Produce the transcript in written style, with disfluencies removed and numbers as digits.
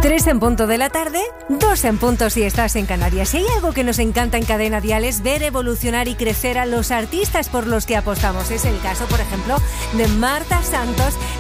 3 en punto de la tarde, 2 en punto si estás en Canarias. Si hay algo que nos encanta en Cadena Dial es ver evolucionar y crecer a los artistas por los que apostamos. Es el caso, por ejemplo, de Marta Santos,